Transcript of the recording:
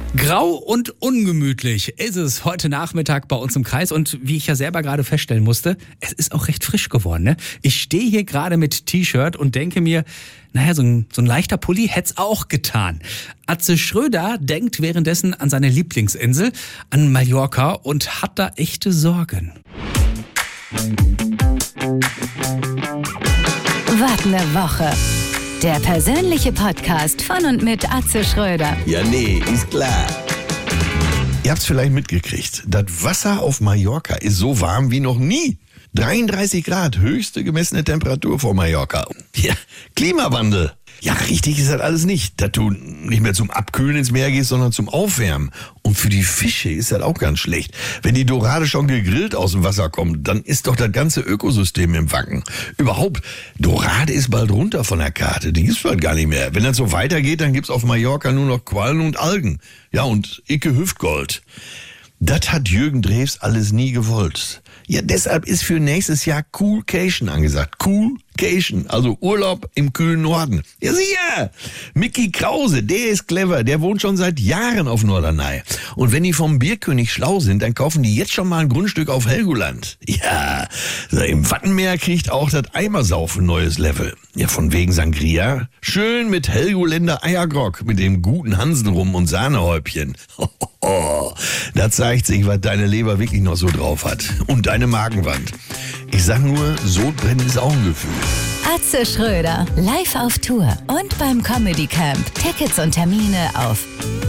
Grau und ungemütlich ist es heute Nachmittag bei uns im Kreis und wie ich ja selber gerade feststellen musste, es ist auch recht frisch geworden. Ne? Ich stehe hier gerade mit T-Shirt und denke mir, naja, so ein leichter Pulli hätt's auch getan. Atze Schröder denkt währenddessen an seine Lieblingsinsel, an Mallorca und hat da echte Sorgen. Wart eine Woche. Der persönliche Podcast von und mit Atze Schröder. Ja, nee, ist klar. Ihr habt's vielleicht mitgekriegt. Das Wasser auf Mallorca ist so warm wie noch nie. 33 Grad, höchste gemessene Temperatur vor Mallorca. Ja, Klimawandel. Ja, richtig ist das alles nicht, dass du nicht mehr zum Abkühlen ins Meer gehst, sondern zum Aufwärmen. Und für die Fische ist das auch ganz schlecht. Wenn die Dorade schon gegrillt aus dem Wasser kommt, dann ist doch das ganze Ökosystem im Wanken. Überhaupt, Dorade ist bald runter von der Karte, die gibt's bald gar nicht mehr. Wenn das so weitergeht, dann gibt's auf Mallorca nur noch Quallen und Algen. Ja, und Icke Hüftgold. Das hat Jürgen Drews alles nie gewollt. Ja, deshalb ist für nächstes Jahr Coolcation angesagt. Coolcation, also Urlaub im kühlen Norden. Ja, sicher! Micky Krause, der ist clever, der wohnt schon seit Jahren auf Norderney. Und wenn die vom Bierkönig schlau sind, dann kaufen die jetzt schon mal ein Grundstück auf Helgoland. Ja, im Wattenmeer kriegt auch das Eimersaufen neues Level. Ja, von wegen Sangria. Schön mit Helgoländer Eiergrog, mit dem guten Hansenrum und Sahnehäubchen. Da zeigt sich, was deine Leber wirklich noch so drauf hat. Und deine Magenwand. Ich sag nur, Sodbrennen ist auch ein Gefühl. Atze Schröder, live auf Tour und beim Comedy Camp. Tickets und Termine auf